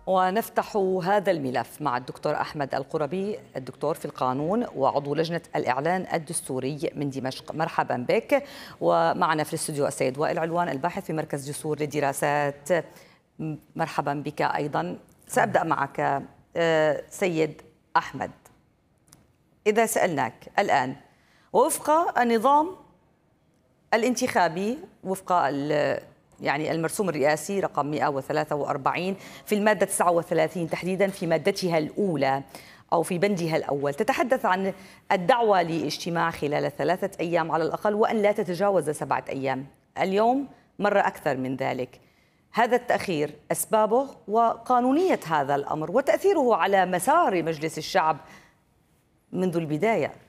ونفتح هذا الملف مع الدكتور أحمد القربي، الدكتور في القانون وعضو لجنة الإعلان الدستوري من دمشق. مرحبا بك. ومعنا في الاستوديو السيد وائل علوان، الباحث في مركز جسور للدراسات. مرحبا بك أيضا. سأبدأ معك سيد أحمد. إذا سألناك الآن وفق النظام الانتخابي، وفق المرسوم الرئاسي رقم 143 في المادة 39 تحديدا في مادتها الأولى أو في بندها الأول، تتحدث عن الدعوة لاجتماع خلال 3 أيام على الأقل وأن لا تتجاوز 7 أيام. اليوم مرة أكثر من ذلك. هذا التأخير أسبابه وقانونية هذا الأمر وتأثيره على مسار مجلس الشعب منذ البداية